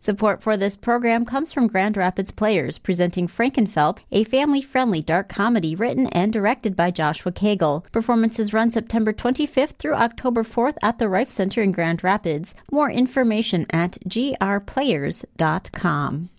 Support for this program comes from Grand Rapids Players, presenting Frankenfeld, a family-friendly dark comedy written and directed by Joshua Cagle. Performances run September 25th through October 4th at the Rife Center in Grand Rapids. More information at grplayers.com.